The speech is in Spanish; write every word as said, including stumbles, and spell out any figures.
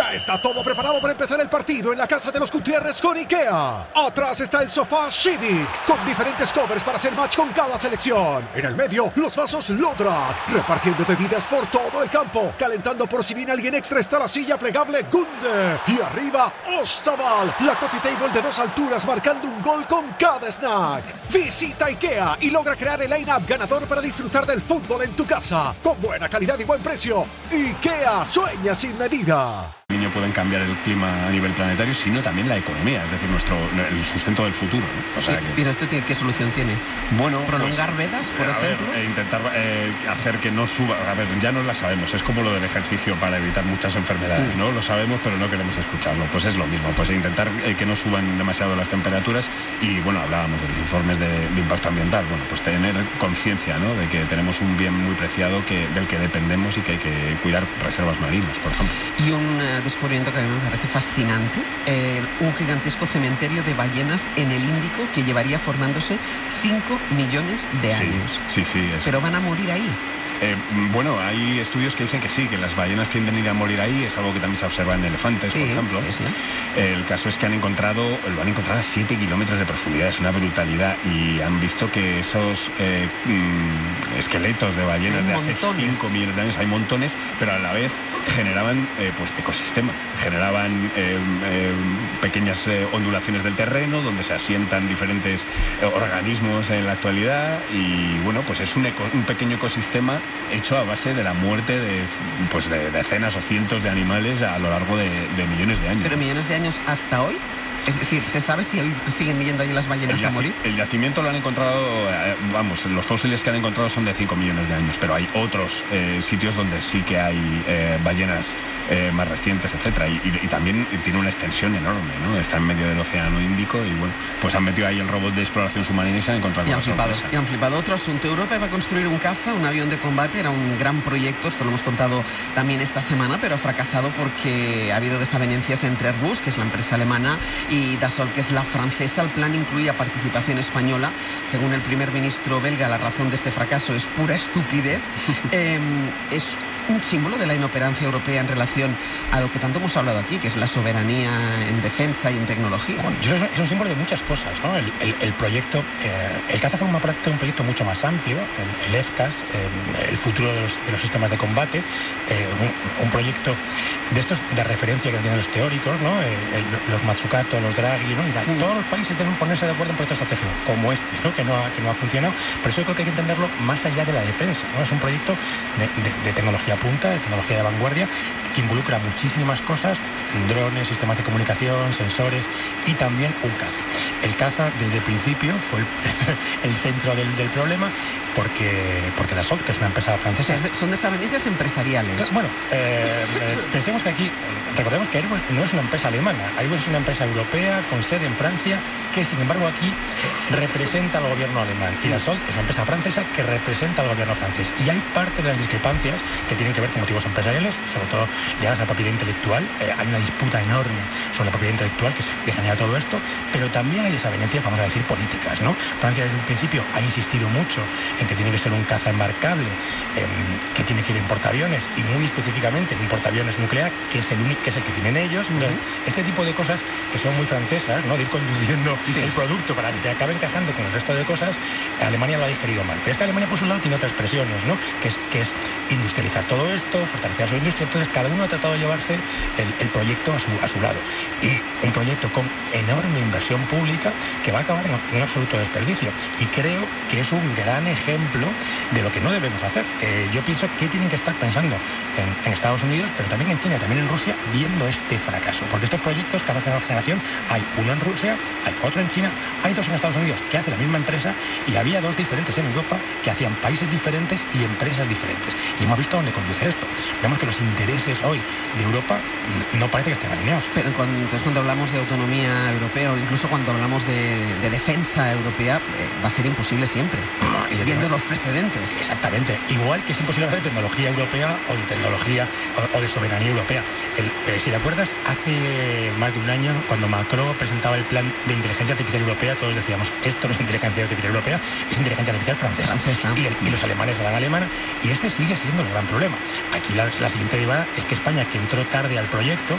Ya está todo preparado para empezar el partido en la casa de los Gutiérrez con IKEA. Atrás está el sofá Civic, con diferentes covers para hacer match con cada selección. En el medio, los vasos Lodrat, repartiendo bebidas por todo el campo. Calentando por si viene alguien extra está la silla plegable Gunde. Y arriba, Ostaval, la coffee table de dos alturas marcando un gol con cada snack. Visita IKEA y logra crear el line-up ganador para disfrutar del fútbol en tu casa. Con buena calidad y buen precio. IKEA, sueña sin medida. No pueden cambiar el clima a nivel planetario, sino también la economía, es decir, nuestro el sustento del futuro, ¿no? O sea, ¿Y, que... ¿Y esto tiene, qué solución tiene? Bueno, ¿prolongar pues, vedas, por ejemplo? Ver, eh, intentar eh, hacer que no suba. A ver, ya no la sabemos, es como lo del ejercicio para evitar muchas enfermedades, sí. ¿no? Lo sabemos, pero no queremos escucharlo. Pues es lo mismo, pues intentar eh, que no suban demasiado las temperaturas y, bueno, hablábamos de los informes de, de impacto ambiental. Bueno, pues tener conciencia, ¿no?, de que tenemos un bien muy preciado que, del que dependemos y que hay que cuidar reservas marinas, por ejemplo. Y un uh, descubrimiento que a mí me parece fascinante, eh, un gigantesco cementerio de ballenas en el Índico que llevaría formándose cinco millones de años. Sí, sí, sí. Es... Pero van a morir ahí. Eh, bueno, hay estudios que dicen que sí, que las ballenas tienden a ir a morir ahí, es algo que también se observa en elefantes, sí, por ejemplo. Sí, sí. El caso es que han encontrado, lo han encontrado a siete kilómetros de profundidad, es una brutalidad, y han visto que esos eh, mm, esqueletos de ballenas de hace cinco millones de años, hay montones, pero a la vez generaban eh, pues ecosistema, generaban eh, eh, pequeñas eh, ondulaciones del terreno donde se asientan diferentes eh, organismos en la actualidad, y bueno, pues es un, eco, un pequeño ecosistema hecho a base de la muerte de, pues de decenas o cientos de animales a lo largo de, de millones de años. ¿Pero millones de años hasta hoy? Es decir, ¿se sabe si hoy siguen yendo ahí las ballenas a morir? El yacimiento lo han encontrado, eh, vamos, los fósiles que han encontrado son de cinco millones de años, pero hay otros eh, sitios donde sí que hay eh, ballenas eh, más recientes, etcétera, y, y, y también tiene una extensión enorme, ¿no? Está en medio del océano Índico y, bueno, pues han metido ahí el robot de exploración submarina y se han encontrado y con han flipado, sorpresa. Y han flipado. Otro asunto, Europa iba a construir un caza, un avión de combate, era un gran proyecto, esto lo hemos contado también esta semana, pero ha fracasado porque ha habido desavenencias entre Airbus, que es la empresa alemana, y Dassault, que es la francesa. El plan incluía participación española. Según el primer ministro belga, la razón de este fracaso es pura estupidez. eh, es un símbolo de la inoperancia europea en relación a lo que tanto hemos hablado aquí, que es la soberanía en defensa y en tecnología. Bueno, es un símbolo de muchas cosas, ¿no? El, el, el proyecto, eh, el caza forma parte de un proyecto mucho más amplio, el, el E F C A S, eh, el futuro de los, de los sistemas de combate, eh, un, un proyecto de estos de referencia que tienen los teóricos, ¿no? Eh, el, los Matsukato, los Draghi, ¿no? Y tal. Mm. Todos los países deben ponerse de acuerdo en proyectos estratégicos como este, ¿no? Que no ha, que no ha funcionado. Pero eso yo creo que hay que entenderlo más allá de la defensa, ¿no? Es un proyecto de, de, de tecnología punta, de tecnología de vanguardia, que involucra muchísimas cosas, drones, sistemas de comunicación, sensores y también un caza. El caza desde el principio fue el, el centro del, del problema porque, porque Dassault, que es una empresa francesa... O sea, son desavenencias empresariales. Bueno, eh, pensemos que aquí, recordemos que Airbus no es una empresa alemana, Airbus es una empresa europea con sede en Francia que, sin embargo, aquí representa al gobierno alemán, y Dassault es una empresa francesa que representa al gobierno francés, y hay parte de las discrepancias que tienen que ver con motivos empresariales, sobre todo ligadas a la propiedad intelectual. Eh, hay una disputa enorme sobre la propiedad intelectual que, se, que genera todo esto, pero también hay desavenencias, vamos a decir, políticas, ¿no? Francia desde un principio ha insistido mucho en que tiene que ser un caza embarcable, eh, que tiene que ir en portaaviones, y muy específicamente en un portaaviones nuclear, que es el único, que es el que tienen ellos. Uh-huh. Entonces, este tipo de cosas que son muy francesas, ¿no? De ir conduciendo sí. el producto para que te acabe encajando con el resto de cosas, Alemania lo ha digerido mal. Pero es que Alemania, por su lado, tiene otras presiones, ¿no? Que es, que es industrializar todo esto, fortalecer su industria. Entonces, cada uno ha tratado de llevarse el, el proyecto a su, a su lado. Y un proyecto con enorme inversión pública que va a acabar en un absoluto desperdicio. Y creo que es un gran ejemplo de lo que no debemos hacer. Eh, yo pienso que tienen que estar pensando en, en Estados Unidos, pero también en China, también en Rusia, viendo este fracaso. Porque estos proyectos, cada nueva generación, hay uno en Rusia, hay otro en China, hay dos en Estados Unidos que hace la misma empresa, y había dos diferentes en Europa que hacían países diferentes y empresas diferentes. Y hemos visto dónde conduce esto. Vemos que los intereses hoy de Europa no parece que estén alineados. Pero cuando, entonces cuando hablamos de autonomía europea, o incluso cuando hablamos de, de defensa europea, eh, va a ser imposible siempre, no, y de viendo los precedentes. Exactamente. Igual que es imposible hablar de tecnología europea o de tecnología o, o de soberanía europea. El, eh, si te acuerdas, hace más de un año, cuando Macron presentaba el plan de inteligencia artificial europea, todos decíamos, esto no es inteligencia artificial europea, es inteligencia artificial francesa. francesa. Y, el, y los alemanes eran alemana, y este sigue siendo el gran problema. Aquí la, la siguiente derivada es que España, que entró tarde al proyecto,